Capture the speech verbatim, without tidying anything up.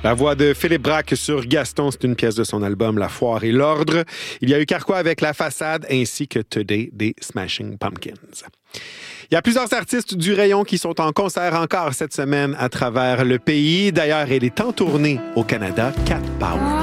La voix de Philippe Braque sur Gaston, c'est une pièce de son album La Foire et l'Ordre. Il y a eu Carquois avec La Façade ainsi que Today des Smashing Pumpkins. Il y a plusieurs artistes du rayon qui sont en concert encore cette semaine à travers le pays. D'ailleurs, elle est en tournée au Canada, Cat Power.